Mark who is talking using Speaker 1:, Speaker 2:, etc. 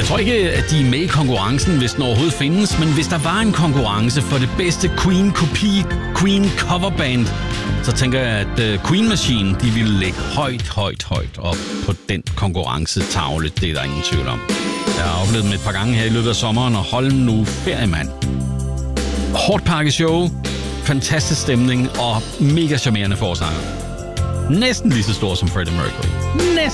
Speaker 1: Jeg tror ikke, at de er med i konkurrencen, hvis den overhovedet findes, men hvis der var en konkurrence for det bedste Queen-kopi, Queen-coverband, så tænker jeg, at Queen Machine, de ville lægge højt op på den konkurrencetavle. Det er der ingen tvivl om. Jeg har oplevet dem et par gange her i løbet af sommeren, og hold nu ferie, mand. Hårdt pakket show, fantastisk stemning og mega charmerende forsanger. Næsten lige så stor som Freddie Mercury. Næsten.